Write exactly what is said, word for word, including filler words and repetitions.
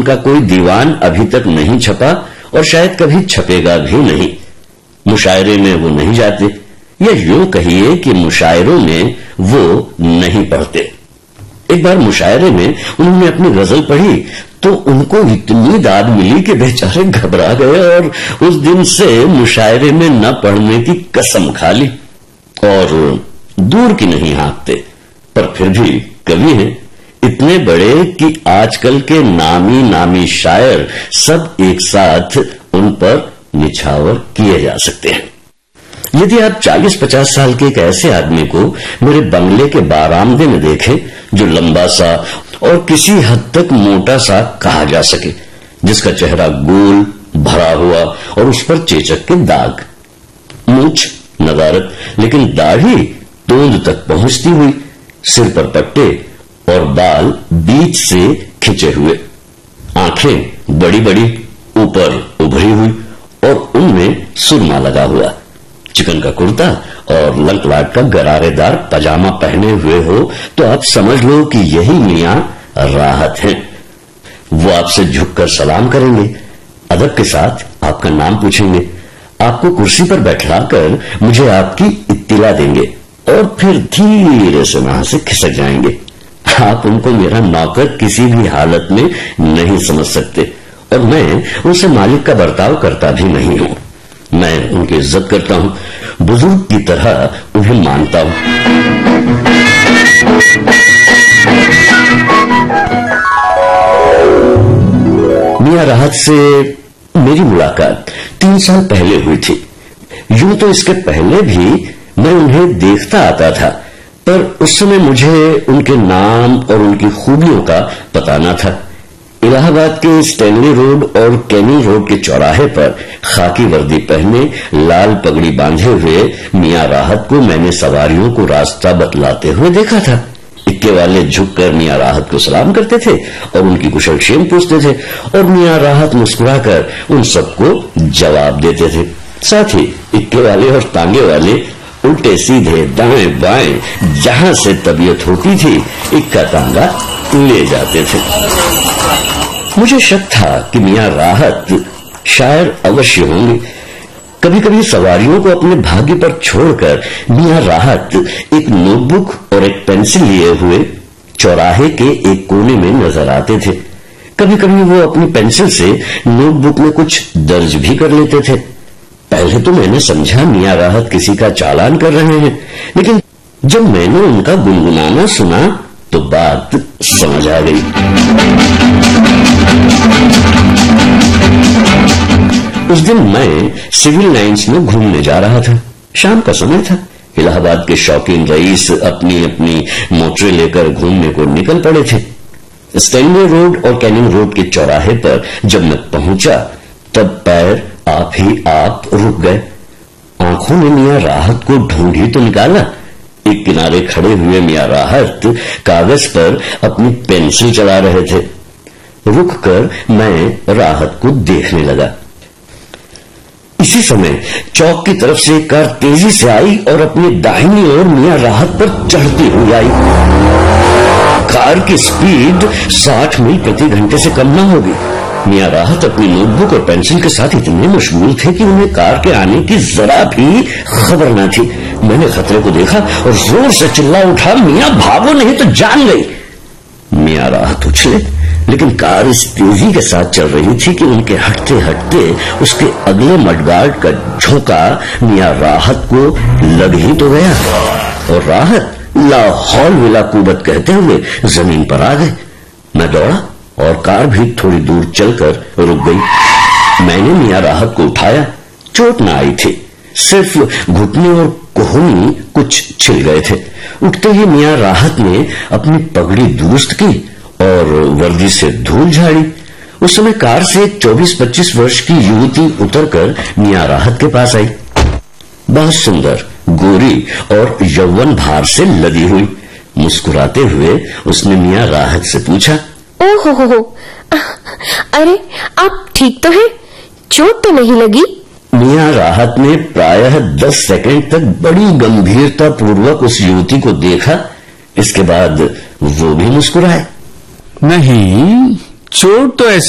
उनका कोई दीवान अभी तक नहीं छपा और शायद कभी छपेगा भी नहीं। मुशायरे में वो नहीं जाते, या यूं कहिए कि मुशायरों में वो नहीं पढ़ते। एक बार मुशायरे में उन्होंने अपनी गजल पढ़ी तो उनको इतनी दाद मिली कि बेचारे घबरा गए और उस दिन से मुशायरे में न पढ़ने की कसम खा ली। और दूर की नहीं हाँकते, पर फिर भी कवि हैं, इतने बड़े कि आजकल के नामी नामी शायर सब एक साथ उन पर निछावर किए जा सकते हैं। यदि आप चालीस पचास साल के एक ऐसे आदमी को मेरे बंगले के बारामदे में देखें जो लंबा सा और किसी हद तक मोटा सा कहा जा सके, जिसका चेहरा गोल भरा हुआ और उस पर चेचक के दाग, मूंछ नदारत लेकिन दाढ़ी तोंद तक पहुंचती हुई, सिर पर पट्टे और बाल बीच से खिंचे हुए, आंखें बड़ी बड़ी ऊपर उभरी हुई और उनमें सुरमा लगा हुआ, चिकन का कुर्ता और लंकलाट का गरारेदार पजामा पहने हुए हो तो आप समझ लो कि यही मियां राहत हैं। वो आपसे झुककर सलाम करेंगे, अदब के साथ आपका नाम पूछेंगे, आपको कुर्सी पर बैठाकर मुझे आपकी इत्तिला देंगे और फिर धीरे से वहां से खिसक जाएंगे। आप उनको मेरा नौकर किसी भी हालत में नहीं समझ सकते और मैं उनसे मालिक का बर्ताव करता भी नहीं हूं। मैं उनकी इज्जत करता हूं, बुजुर्ग की तरह उन्हें मानता हूं। मियां राहत से मेरी मुलाकात तीन साल पहले हुई थी। यूं तो इसके पहले भी मैं उन्हें देखता आता था, पर उस समय मुझे उनके नाम और उनकी खूबियों का पता न था। इलाहाबाद के स्टैनली रोड और कैनिंग रोड के चौराहे पर खाकी वर्दी पहने लाल पगड़ी बांधे हुए मियां राहत को मैंने सवारियों को रास्ता बतलाते हुए देखा था। इक्के वाले झुककर मियां राहत को सलाम करते थे और उनकी कुशलक्षेम पूछते थे और मियां राहत मुस्कुराकर उन सबको जवाब देते थे। साथ ही इक्के वाले और तांगे वाले उल्टे सीधे दाएं बाएं जहां से तबीयत होती थी इक्का तांगा ले जाते थे। मुझे शक था कि मियां राहत शायर अवश्य होंगे। कभी कभी सवारियों को अपने भाग्य पर छोड़कर मियां राहत एक नोटबुक और एक पेंसिल लिए हुए चौराहे के एक कोने में नजर आते थे। कभी कभी वो अपनी पेंसिल से नोटबुक में कुछ दर्ज भी कर लेते थे। पहले तो मैंने समझा मियां राहत किसी का चालान कर रहे हैं, लेकिन जब मैंने उनका गुनगुनाना सुना तो बात समझ आ गई। उस दिन मैं सिविल लाइंस में घूमने जा रहा था। शाम का समय था। इलाहाबाद के शौकीन रईस अपनी अपनी मोटरें लेकर घूमने को निकल पड़े थे। स्टैनली रोड और कैनिंग रोड के चौराहे पर जब मैं पहुंचा तब पैर आप ही आप रुक गए। आंखों ने मियां राहत को ढूंढी तो निकाला। एक किनारे खड़े हुए मियां राहत कागज पर अपनी पेंसिल चला रहे थे। रुककर मैं राहत को देखने लगा। इसी समय चौक की तरफ से एक कार तेजी से आई और अपनी दाहिनी ओर मियां राहत पर चढ़ती हुई आई। कार की स्पीड साठ मील प्रति घंटे से कम न होगी। मियां राहत अपनी नोटबुक और पेंसिल के साथ इतने मशगूल थे कि उन्हें कार के आने की जरा भी खबर न थी। मैंने खतरे को देखा और जोर से चिल्ला उठा, मियां भागो नहीं तो जान गई। मियां राहत उछले, लेकिन कार इस तेजी के साथ चल रही थी कि उनके हटते हटते उसके अगले मडगार्ड का झोंका मियां राहत को लग ही तो गया और राहत लाहौल विला कुबत कहते हुए जमीन पर आ गए। मैं दौड़ा और कार भी थोड़ी दूर चलकर रुक गई। मैंने मियां राहत को उठाया। चोट न आई थी, सिर्फ घुटने और कोहनी कुछ छिल गए थे। उठते ही मियां राहत ने अपनी पगड़ी दुरुस्त की और वर्दी से धूल झाड़ी। उस समय कार से एक चौबीस पच्चीस वर्ष की युवती उतरकर मियां राहत के पास आई। बहुत सुंदर, गोरी और यौवन भार से लदी हुई। मुस्कुराते हुए उसने मियां राहत से पूछा, ओहो हो हो, अरे आप ठीक तो हैं? चोट तो नहीं लगी? मियां राहत ने प्रायः दस सेकंड तक बड़ी गंभीरता पूर्वक उस युवती को देखा। इसके बाद वो भी मुस्कुराए। नहीं, चोट तो ऐसे